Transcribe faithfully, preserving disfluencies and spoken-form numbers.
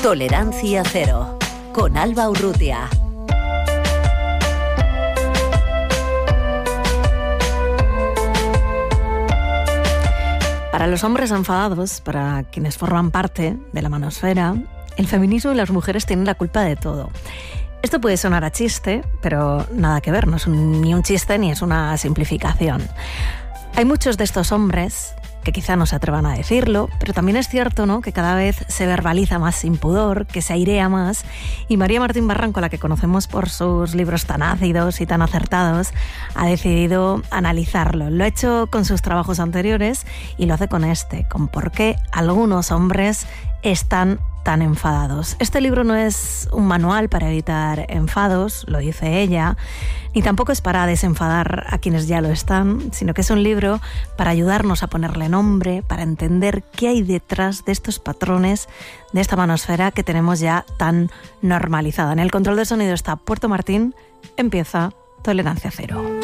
Tolerancia Cero, con Alba Urrutia. Para los hombres enfadados, para quienes forman parte de la manosfera, el feminismo y las mujeres tienen la culpa de todo. Esto puede sonar a chiste, pero nada que ver, no es un, ni un chiste ni es una simplificación. Hay muchos de estos hombres que quizá no se atrevan a decirlo, pero también es cierto, ¿no?, que cada vez se verbaliza más sin pudor, que se airea más, y María Martín Barranco, la que conocemos por sus libros tan ácidos y tan acertados, ha decidido analizarlo. Lo ha hecho con sus trabajos anteriores y lo hace con este, con por qué algunos hombres están tan enfadados. Este libro no es un manual para evitar enfados, lo dice ella, ni tampoco es para desenfadar a quienes ya lo están, sino que es un libro para ayudarnos a ponerle nombre, para entender qué hay detrás de estos patrones, de esta manosfera que tenemos ya tan normalizada. En el control de sonido está Puerto Martín. Empieza Tolerancia Cero.